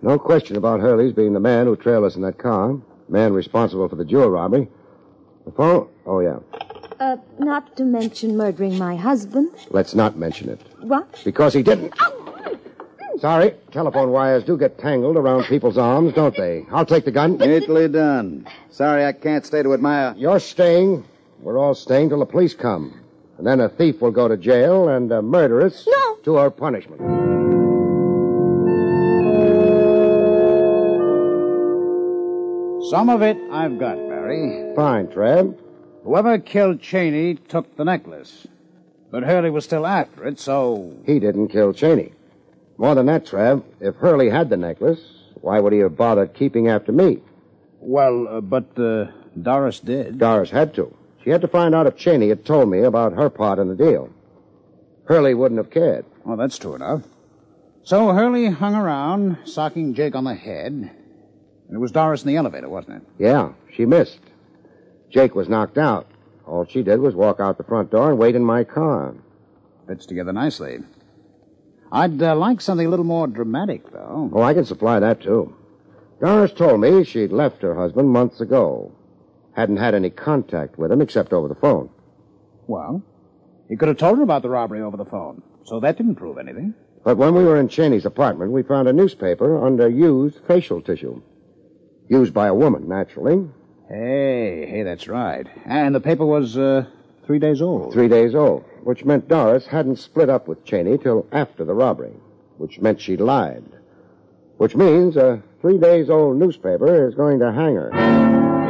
No question about Hurley's being the man who trailed us in that car. Man responsible for the jewel robbery. The phone? Oh, yeah. Not to mention murdering my husband. Let's not mention it. What? Because he didn't. Sorry. Telephone wires do get tangled around people's arms, don't they? I'll take the gun. Neatly done. Sorry I can't stay to admire. You're staying. We're all staying till the police come. And then a thief will go to jail and a murderess to her punishment. Some of it I've got, Barry. Fine, Trev. Whoever killed Cheney took the necklace. But Hurley was still after it, so... He didn't kill Cheney. More than that, Trev, if Hurley had the necklace, why would he have bothered keeping after me? Well, but Doris did. Doris had to. She had to find out if Cheney had told me about her part in the deal. Hurley wouldn't have cared. Well, that's true enough. So Hurley hung around, socking Jake on the head. It was Doris in the elevator, wasn't it? Yeah, she missed. Jake was knocked out. All she did was walk out the front door and wait in my car. Fits together nicely. I'd like something a little more dramatic, though. Oh, I can supply that, too. Doris told me she'd left her husband months ago. Hadn't had any contact with him except over the phone. Well, he could have told her about the robbery over the phone, so that didn't prove anything. But when we were in Cheney's apartment, we found a newspaper under used facial tissue. Used by a woman, naturally. Hey, that's right. And the paper was 3 days old. 3 days old, which meant Doris hadn't split up with Cheney till after the robbery, which meant she lied. Which means a 3 days old newspaper is going to hang her.